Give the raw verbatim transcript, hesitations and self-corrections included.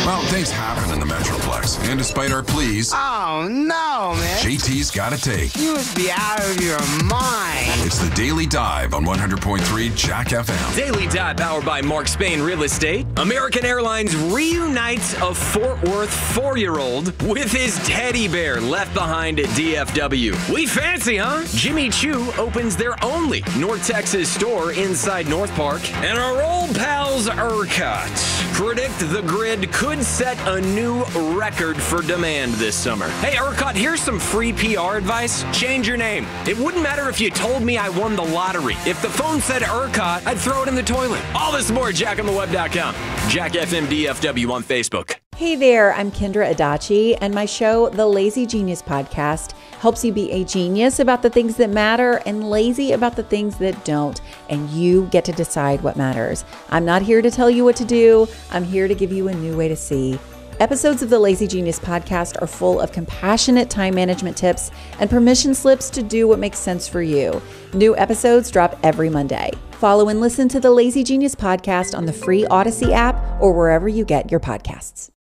Well, things happen in the Metroplex, and despite our pleas, oh no, man, J T's got to take. You must be out of your mind. It's the Daily Dive on one hundred point three Jack F M. Daily Dive powered by Mark Spain Real Estate. American Airlines reunites a Fort Worth four-year-old with his teddy bear left behind at D F W. We fancy, huh? Jimmy Choo opens their only North Texas store inside North Park. And our old pals ERCOT predict the grid could set a new record for demand this summer. Hey, ERCOT, here's some free P R advice. Change your name. It wouldn't matter if you told me I won the lottery. If the phone said ERCOT, I'd throw it in the toilet. All this more at jack on the web dot com. Jack F M D F W on Facebook. Hey there, I'm Kendra Adachi, and my show, The Lazy Genius Podcast, helps you be a genius about the things that matter and lazy about the things that don't, and you get to decide what matters. I'm not here to tell you what to do. I'm here to give you a new way to see. Episodes of the Lazy Genius Podcast are full of compassionate time management tips and permission slips to do what makes sense for you. New episodes drop every Monday. Follow and listen to the Lazy Genius Podcast on the free Odyssey app or wherever you get your podcasts.